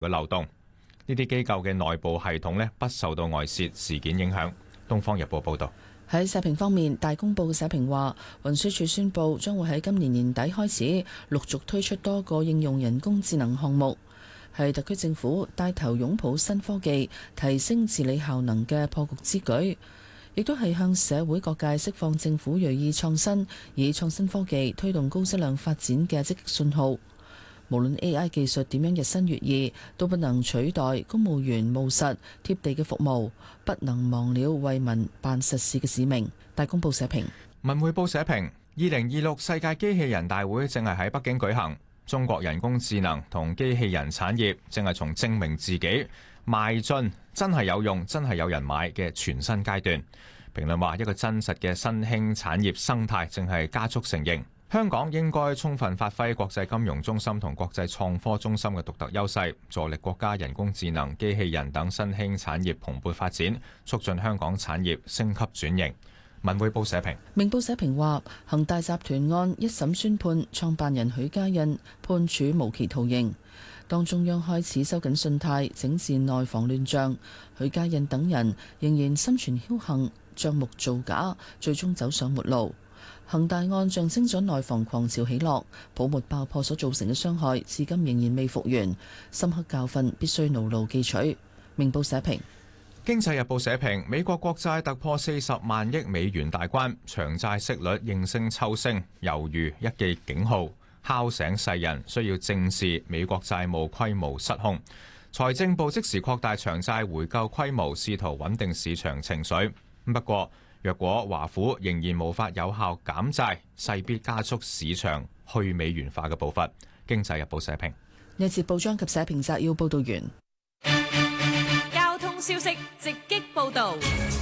嘅漏洞。呢啲機構嘅內部系統呢，不受到外泄事件影響。《東方日報》報導。 喺社評方面，大公報嘅社評話，運輸署宣布將會喺今年年底開始陸續推出多個應用人工智能項目，係特區政府帶頭擁抱新科技、提升治理效能嘅破局之舉，亦都係向社會各界釋放政府銳意創新、以創新科技推動高質量發展嘅積極信號。無論 AI 技術點樣日新月異，都不能取代公務員務實貼地嘅服務，不能忘了為民辦實事嘅使命。大公報社評。 文匯報社評：2026世界機器人大會正係喺北京舉行，中國人工智能同機器人產業正係從證明自己邁進真係有用、真係有人買嘅全新階段。評論話，一個真實嘅新興產業生態正係加速成形。香港應該充分發揮國際金融中心同國際創科中心嘅獨特優勢，助力國家人工智能、機器人等新興產業蓬勃發展，促進香港產業升級轉型。文匯報社評。 明報社評話，恒大集團案一審宣判，創辦人許家印判處無期徒刑。當中央開始收緊信貸、整治內房亂象，許家印等人仍然心存僥倖，帳目造假，最終走上末路。恒大案象徵咗內房狂潮起落，泡沫爆破所造成嘅傷害至今仍然未復原，深刻教訓必須牢牢記取。明報社評。 經濟日報社評：美國國債突破40萬億美元大關，長債息率應聲抽升，猶如一記警號，敲醒世人需要正視美國債務規模失控。財政部即時擴大長債回購規模，試圖穩定市場情緒。不過，若果華府仍然無法有效減債，勢必加速市場去美元化嘅步伐。經濟日報社評。 呢節報章及社評摘要報道完。 交通消息直擊報導。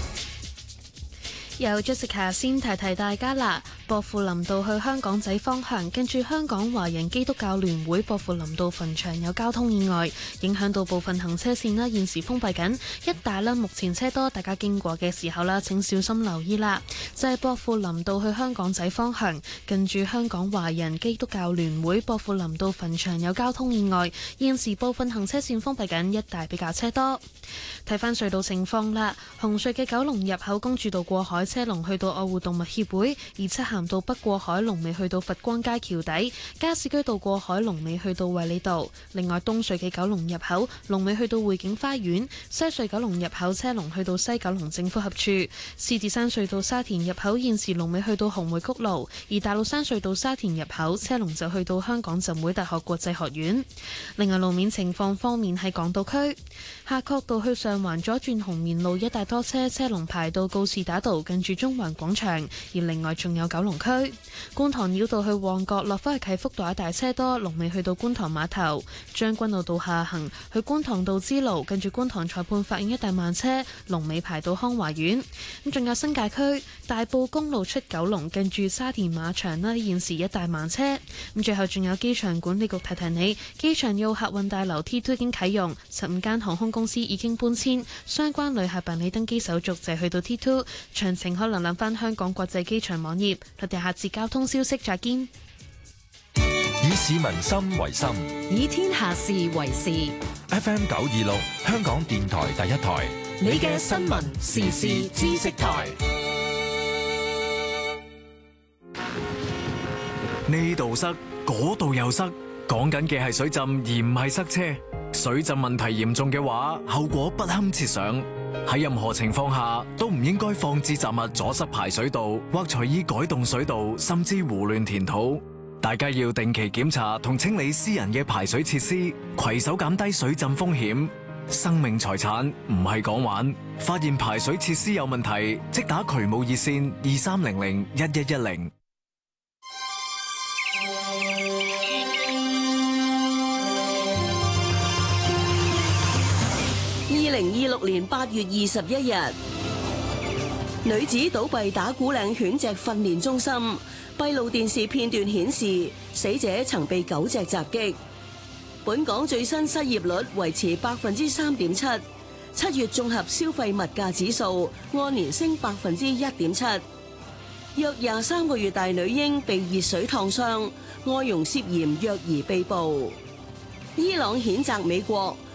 由 Jessica 先提提大家啦，薄扶林道去香港仔方向，跟住香港華人基督教聯會薄扶林道墳場有交通意外，影響到部分行車線啦，現時封閉緊，一帶啦，目前車多，大家經過嘅時候啦，請小心留意啦。就係薄扶林道去香港仔方向，近住香港華人基督教聯會薄扶林道墳場有交通意外，現時部分行車線封閉緊，一帶比較車多。睇翻隧道情況啦，紅隧嘅九龍入口公主道過海車龍去到愛護動物協會，而漆咸道北過海龍尾去到佛光街橋底，加士居道過海龍尾去到衛理道。另外東隧嘅九龍入口龍尾去到匯景花園，西隧九龍入口車龍去到西九龍政府合署。獅子山隧道沙田入口現時龍尾去到紅梅谷路，而大老山隧道沙田入口車龍就去到香港浸會大學國際學院。另外路面情況方面，喺港島區夏慤道去上環左轉紅棉路一帶多車，車龍排到告士打道近住中環廣場。而另外仲有九龍區觀塘繞道去旺角落返去啟福道一帶車多，龍尾去到觀塘碼頭。將軍澳道下行去觀塘道支路近住觀塘裁判法院一帶慢車，龍尾排到康華苑。咁仲有新界區大埔公路出九龍近住沙田馬場啦，現時一帶慢車。咁最後仲有機場管理局提提你，機場要客運大樓 T2 已經啟用，15間航空公司已經搬遷，相關旅客辦理登機手續就去到 T2， 詳情可能諗翻香港國際機場網頁。我哋下次交通消息再見。 以市民心為心， 以天下事為事。 FM 926香港電台第一台， 你嘅新聞時事知識台。 呢度塞，嗰度又塞，講緊嘅係水浸而唔係塞車。水浸問題嚴重嘅話，後果不堪設想。喺任何情況下都唔應該放置雜物阻塞排水道，或隨意改動水道，甚至胡亂填土。大家要定期檢查同清理私人嘅排水設施，攜手減低水浸風險。生命財產唔係講玩，發現排水設施有問題，即打渠務熱線23001110。 2026年8月21日，女子倒斃打鼓嶺犬隻訓練中心，閉路電視片段顯示，死者曾被狗隻襲擊。本港最新失業率維持3.7%，7月綜合消費物價指數按年升1.7%。約23個月大女嬰被熱水燙傷，外傭涉嫌虐兒被捕。伊朗譴責美國